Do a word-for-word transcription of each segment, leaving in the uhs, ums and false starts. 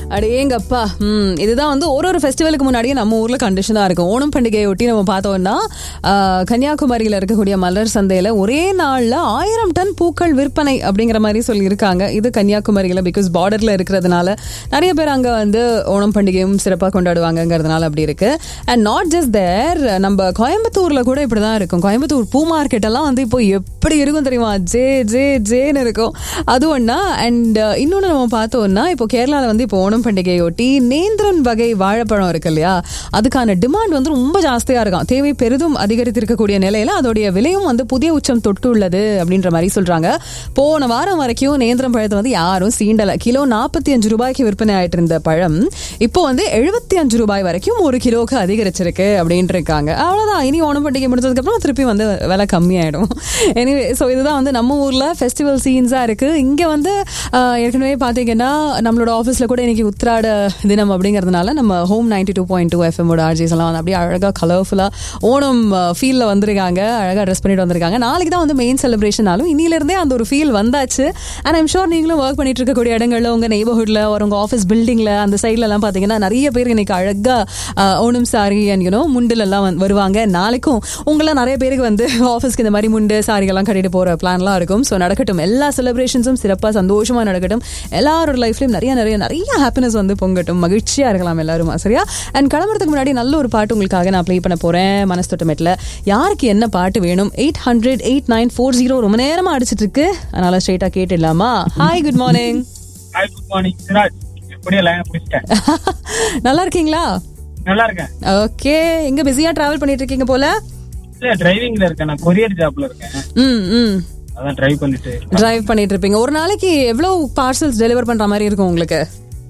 அடேங்கப்பா. ம் இதுதான் வந்து ஒரு ஒரு ஃபெஸ்டிவலுக்கு முன்னாடியே நம்ம ஊர்ல கண்டிஷனா இருக்கும். ஓணம் பண்டிகையை ஒட்டி நம்ம பார்த்தோம்னா கன்னியாகுமரியில இருக்கக்கூடிய மலர் சந்தையில ஒரே நாள்ல ஆயிரம் டன் பூக்கள் விற்பனை அப்படிங்கிற மாதிரி சொல்லி இருக்காங்க. இது கன்னியாகுமரியில பிகாஸ் பார்டர்ல இருக்கிறதுனால நிறைய பேர் அங்க வந்து ஓணம் பண்டிகையும் சிறப்பாக கொண்டாடுவாங்கிறதுனால அப்படி இருக்கு. அண்ட் நாட் ஜஸ்ட் தேர், நம்ம கோயம்புத்தூர்ல கூட இப்படிதான் இருக்கும். கோயம்புத்தூர் பூ மார்க்கெட் எல்லாம் வந்து இப்போ எப்படி இருக்கும் தெரியுமா? ஜே ஜே ஜேன்னு இருக்கும். அது ஒண்ணா. அண்ட் இன்னொன்னு நம்ம பார்த்தோம்னா இப்போ கேரளால வந்து இப்போ ஓணம் பண்டிகையொட்டி நேந்திரன் வகை வாழைப்பழம் இருக்கு இல்லையா, அதுக்கான டிமாண்ட் வந்து ரொம்ப ஜாஸ்தியா இருக்கும். தேவை பெரிதும் அதிகரித்திருக்கக்கூடிய நிலையில அதோடைய விலையும் வந்து புதிய உச்சம் தொட்டுள்ளது அப்படின்ற மாதிரி சொல்றாங்க. போன வாரம் வரைக்கும் நேந்திரம் பழத்தை வந்து யாரும் சீண்டல. கிலோ நாற்பத்தி அஞ்சு ரூபாய்க்கு விற்பனை ஆயிட்டு இருந்த பழம் இப்போ வந்து எழுபத்தி அஞ்சு ரூபாய் வரைக்கும் ஒரு கிலோக்கு அதிகரிச்சிருக்கு அப்படின்னு இருக்காங்க. அவ்வளவுதான். இனி ஓணம் பண்டிகை முடிஞ்சதுக்கு அப்புறம் திருப்பி வந்து விலை கம்மியாயிடும். எனிவே, ஸோ இதுதான் வந்து நம்ம ஊர்ல ஃபெஸ்டிவல் சீன்ஸா இருக்கு. இங்க வந்து ஏற்கனவே பாத்தீங்கன்னா நம்மளோட ஆஃபீஸ்ல கூட இன்னைக்கு உத்திராட தினம் அப்படிங்கிறதுனால நம்ம home ninety two point two FM ஓட ஆர்ஜிஸ் எல்லாம் வந்து அப்படியே அழகா கலர்ஃபுல்லா ஓணம் ஃபீல்ல வந்திருக்காங்க. அழகா ட்ரெஸ் பண்ணிட்டு வந்திருக்காங்க. நாளைக்கு தான் வந்து மெயின் செலிப்ரேஷனாலும் இன்னில இருந்தே அந்த ஒரு ஃபீல் வந்தாச்சு. அண்ட் ஐம் ஷோர் நீங்களும் ஒர்க் பண்ணிட்டு இருக்கக்கூடிய இடங்கள்ல, உங்க நெய்பர்ஹுட்ல ஒரு உங்க ஆஃபீஸ் பில்டிங்ல அந்த சைட்ல எல்லாம் பாத்தீங்கன்னா நிறைய பேர் இன்னைக்கு அழகா ஓணம் சாரி அண்ட் யூனோ முண்டில் எல்லாம் வருவாங்க. நாளைக்கும் உங்களை நிறைய பேருக்கு வந்து ஆஃபீஸ்க்கு இந்த மாதிரி முண்டு சாரிகள்லாம் கட்டிட்டு போற பிளான்லாம் இருக்கும். ஸோ நடக்கட்டும். எல்லா செலிப்ரேஷன்ஸும் சிறப்பாக சந்தோஷமா நடக்கட்டும். எல்லாரோட லைஃப்லயும் நிறைய நிறைய நிறைய ஹாப்பினஸ் வந்து பொங்கட்டும். மகிழ்ச்சியா இருக்கலாம் எல்லாருமா. சரியா? அண்ட் கிளம்புறதுக்கு முன்னாடி நல்ல ஒரு பாட்டு உங்களுக்காக நான் ப்ளே பண்ண போறேன். மனஸ்தோட்டமேட்ல யாருக்கு என்ன பாட்டு வேணும்? Eight hundred eight nine four zero ரொம்ப நேரமா அடிச்சிட்டு இருக்கு. அதனால ஸ்ட்ரெயிட்டா கேட்டுடலாமா? Hi, good morning. Hi, good morning Siraj. எப்படியே லைன் பிடிச்சிட்டேன். நல்லா இருக்கீங்களா? நல்லா இருக்கேன். ஓகே. எங்க பிஸியா டிராவல் பண்ணிட்டு இருக்கீங்க போல? இல்ல, டிரைவிங்ல இருக்கேன். நான் கொரியர் ஜாப்ல இருக்கேன். ம் ம் அதான் டிரைவ் பண்ணிட்டு டிரைவ் பண்ணிட்டு இருப்பீங்க. ஒரு நாளைக்கு எவ்வளவு பார்சல்ஸ் டெலிவர் பண்ற மாதிரி இருக்கும் உங்களுக்கு?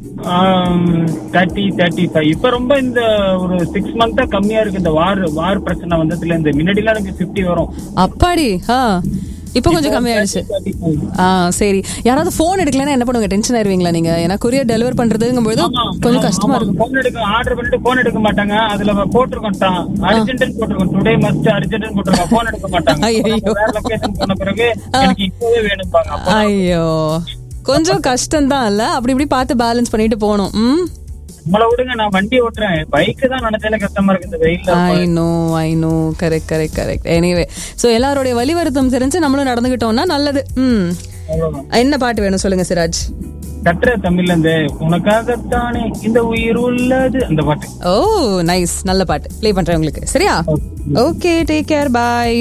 Thirty thirty five. இப்ப ரொம்ப இந்த ஒரு சிக்ஸ் மந்த்தா கம்மியா இருக்கு. இந்த வார் வார் பிரச்சனை வந்ததுல இந்த முன்னாடி எல்லாம் எனக்கு பிப்டி வரும். அப்பாடி. இப்போ கொஞ்சம் கம்மியாயிடுச்சு. ஆ சரி. யாராவது போன் எடுக்கலன்னா என்ன பண்ணுவாங்க? டென்ஷன் ஆயிருவீங்களா நீங்க? ஏன்னா கொரியர் டெலிவர் பண்றதுங்கும்போது கொஞ்சம் கஷ்டமா இருக்கும். போன் எடுக்க ஆர்டர் பண்ணிட்டு போன் எடுக்க மாட்டாங்க. அதுல போட்டிருக்கோம் அர்ஜென்ட் போட்டிருக்கோம், டுடே மஸ்ட் அர்ஜென்ட் போட்டிருக்கோம். போன் எடுக்க மாட்டாங்க. வேற லொகேஷன் போன பிறகு எனக்கு இப்பவே வேணும்பாங்க. ஐயோ, கொஞ்சம் கஷ்டம் தான் இல்ல? அப்படி இப்படி பார்த்து பேலன்ஸ் பண்ணிட்டு போகணும். ம் நம்மள விடுங்க, நான் வண்டி ஓட்டுறேன். பைக்கு தான் நினைச்சாலே கஷ்டமா இருக்கு இந்த வெயில்ல. I know I know correct correct correct. Anyway, so எல்லாரோட வலி வருத்தம் தெரிஞ்சு நம்மளும் நடந்துகிட்டோம்னா நல்லது. ம் என்ன பாட்டு வேணும் சொல்லுங்க சிராஜ்? கற்ற தமிழ்ல இந்த உனக்காகத்தானே இந்த உயிர் உள்ளது அந்த பாட்டு. ஓ நைஸ், நல்ல பாட்டு ப்ளே பண்றேன் உங்களுக்கு. சரியா? Okay, take care, by.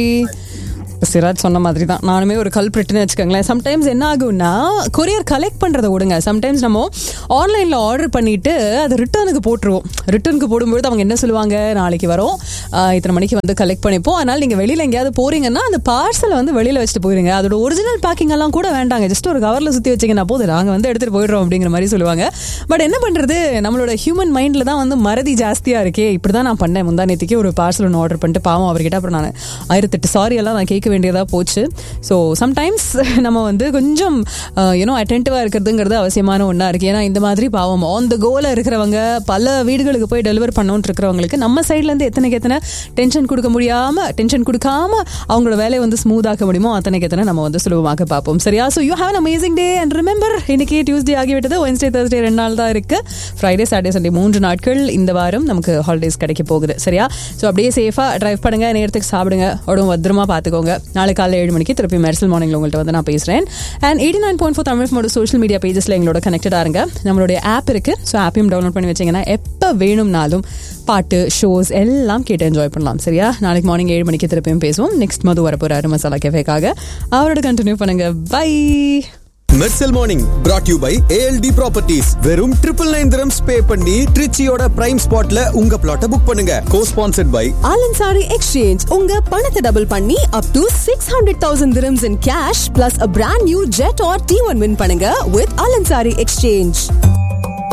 Siraj சொன்ன மாதிரி தான் நானுமே ஒரு கல்பிரிட்னு வச்சுக்கோங்களேன். சம்டைம்ஸ் என்ன ஆகும்னா கொரியர் கலெக்ட் பண்றதை விடுங்க, சம்டைம்ஸ் நம்ம ஆன்லைன்ல ஆர்டர் பண்ணிட்டு அது ரிட்டர்னுக்கு போட்டுருவோம். ரிட்டர்னுக்கு போடும்போது அவங்க என்ன சொல்லுவாங்க, நாளைக்கு வரும், இத்தனை மணிக்கு வந்து கலெக்ட் பண்ணிப்போம், அதனால நீங்க வெளியில எங்கேயாவது போறீங்கன்னா அந்த பார்சலை வந்து வெளியில வச்சுட்டு போயிருங்க. அதோட ஒரிஜினல் பேக்கிங் எல்லாம் கூட வேண்டாங்க, ஜஸ்ட் ஒரு கவர்ல சுத்தி வச்சிங்கன்னா போதும், நாங்க வந்து எடுத்துட்டு போயிடுறோம் அப்படிங்கிற மாதிரி சொல்லுவாங்க. பட் என்ன பண்றது, நம்மளோட ஹியூமன் மைண்ட்ல தான் வந்து மறதி ஜாஸ்தியா இருக்கே. இப்படிதான் நான் பண்ணேன் முந்தா நேற்றுக்கு ஒரு பார்சல் ஒன்று ஆர்டர் பண்ணிட்டு பாவம் அவர்கிட்ட அப்புறம் நான் ஆயிரத்தெட்டு சாரி எல்லாம் நான் கேட்க வேண்டியதா போச்சு. ஸோ சம்டைம்ஸ் நம்ம வந்து கொஞ்சம் யூனோ அட்டென்டிவா இருக்கிறதுங்கிறது அவசியமான ஒன்றா இருக்கு. ஏன்னா இந்த மாதிரி பாவம் ஆன் த கோல இருக்கிறவங்க, பல வீடுகளுக்கு போய் டெலிவர் பண்ணோன்னு இருக்கிறவங்களுக்கு நம்ம சைட்ல இருந்து எத்தனைக்கு எத்தனை டென்ஷன் கொடுக்க முடியாம டென்ஷன் கொடுக்காம அவங்களோட வேலையை வந்து ஸ்மூத்தாக்க முடியுமோ அத்தனைக்கு எத்தனை நம்ம வந்து சுலபமாக பார்ப்போம். சரியா? So you have an amazing day and remember, இன்னைக்கு டியூஸ்டே ஆகிவிட்டது, வென்ஸ்டே தர்ஸ்டே ரெண்டு நாள் தான் இருக்கு, ஃப்ரைடே சாட்டர்டே சண்டே மூன்று நாட்கள் இந்த வாரம் நமக்கு ஹாலிடேஸ் கிடைக்க போகுது. சரியா? ஸோ அப்படியே சேஃபா டிரைவ் பண்ணுங்க, நேரத்துக்கு சாப்பிடுங்க, உடம்பு பத்திரமா பார்த்துக்கோங்க. நாளைக்கு காலையில் ஏழு மணிக்கு திருப்பி மெர்சல் மார்னிங்ல உங்கள்கிட்ட வந்து நான் பேசுறேன். And eighty nine point four Tamil Modi social media பேஜஸ்ல எங்களோட கனெக்டடா இருங்க. நம்மளுடைய ஆப் இருக்கு, ஸோ ஆப்பையும் டவுன்லோட் பண்ணி வச்சிங்கன்னா எப்போ வேணும்னாலும் பாட்டு ஷோஸ் எல்லாம் கேட்டு என்ஜாய் பண்ணலாம். சரியா? நாளைக்கு மார்னிங் ஏழு மணிக்கு திருப்பியும் பேசுவோம். நெக்ஸ்ட் மது வரப்போறாரு மசாலா கேஃபேக்காக, அவரோட கண்டினியூ பண்ணுங்க. By. Mersal morning brought you by A L D properties. வெறும் ட்ரிபிள் நைன் திரம்ஸ் பே பண்ணி ட்ரிச்சியோட பிரைம் ஸ்பாட்ல உங்க பிளாட்டை புக் பண்ணுங்க. கோ ஸ்பான்சர்ட் பை ஆலன்சாரி எக்ஸ்சேஞ்ச். உங்க பணத்தை டபுள் பண்ணி up to six hundred thousand dirhams in cash plus a brand new jet or T one win பண்ணுங்க with ஆலன்சாரி எக்ஸ்சேஞ்ச்.